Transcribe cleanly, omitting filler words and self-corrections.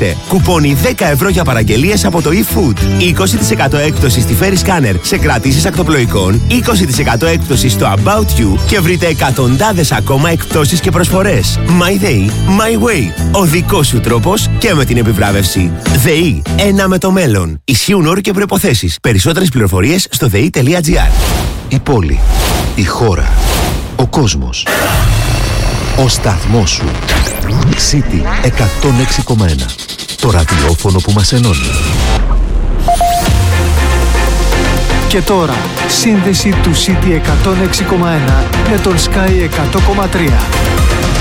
Κουπόνι 10 ευρώ για παραγγελίες από το eFood. 20% έκπτωση στη Ferry Scanner σε κρατήσεις ακτοπλοϊκών. 20% έκπτωση στο About You και βρείτε εκατοντάδες ακόμα εκπτώσεις και προσφορές. My Day, My Way. Ο δικός σου τρόπος και με την επιβράβευση. ΔΕΗ. Ένα με το μέλλον. Ισχύουν όροι και προϋποθέσεις. Περισσότερες πληροφορίες στο ΔΕΗ.gr. Η πόλη. Η χώρα. Ο κόσμος. Ο σταθμός σου. City 106,1. Το ραδιόφωνο που μας ενώνει. Και τώρα, σύνδεση του City 106,1 με τον Sky 100,3.